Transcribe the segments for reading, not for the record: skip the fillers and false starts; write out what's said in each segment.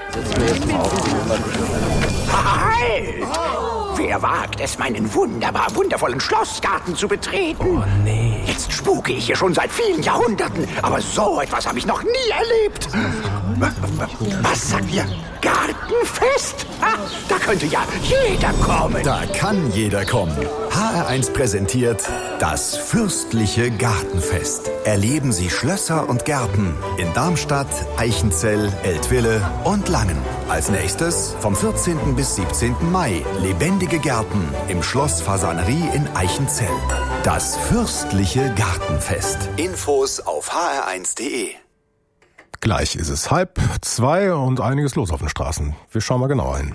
Sitzen wir jetzt mal auf die Halt! Wer wagt es, meinen wundervollen Schlossgarten zu betreten? Oh, nee. Jetzt spuke ich hier schon seit vielen Jahrhunderten, aber so etwas habe ich noch nie erlebt. Was sagt ihr? Gartenfest? Da könnte ja jeder kommen. Da kann jeder kommen. HR1 präsentiert das fürstliche Gartenfest. Erleben Sie Schlösser und Gärten in Darmstadt, Eichenzell, Eltville und Langen. Als nächstes vom 14. bis 17. Mai lebendige Gärten im Schloss Fasanerie in Eichenzell. Das fürstliche Gartenfest. Infos auf hr1.de. Gleich ist es 1:30 und einiges los auf den Straßen. Wir schauen mal genauer hin.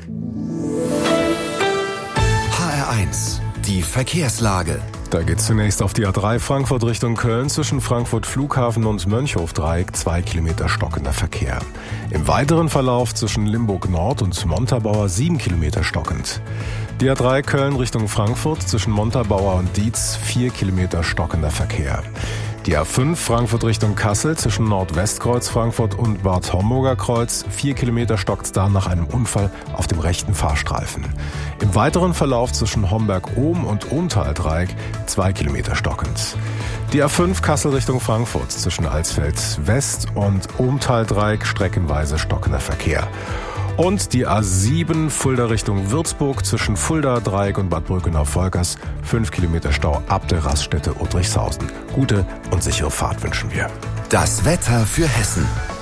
HR1, die Verkehrslage. Da geht's zunächst auf die A3 Frankfurt Richtung Köln zwischen Frankfurt Flughafen und Mönchhofdreieck 2 Kilometer stockender Verkehr. Im weiteren Verlauf zwischen Limburg Nord und Montabaur 7 Kilometer stockend. Die A3 Köln Richtung Frankfurt zwischen Montabaur und Dietz 4 Kilometer stockender Verkehr. Die A5 Frankfurt Richtung Kassel zwischen Nordwestkreuz Frankfurt und Bad Homburger Kreuz 4 Kilometer stockt's da nach einem Unfall auf dem rechten Fahrstreifen. Im weiteren Verlauf zwischen Homberg-Ohm und Ohmtal-Dreieck 2 Kilometer stockend. Die A5 Kassel Richtung Frankfurt zwischen Alsfeld West und Ohmtal-Dreieck streckenweise stockender Verkehr. Und die A7 Fulda Richtung Würzburg zwischen Fulda, Dreieck und Bad Brückenau-Volkers 5 Kilometer Stau ab der Raststätte Udrichshausen. Gute und sichere Fahrt wünschen wir. Das Wetter für Hessen.